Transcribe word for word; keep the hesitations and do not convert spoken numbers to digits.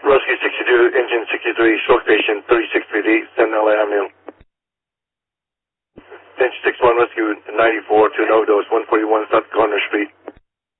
Rescue sixty-two, engine sixty-three, stroke patient, thirty-six fifty, Sentinel Avenue. Attention six one, rescue ninety-four to an overdose, one forty-one South Corner Street.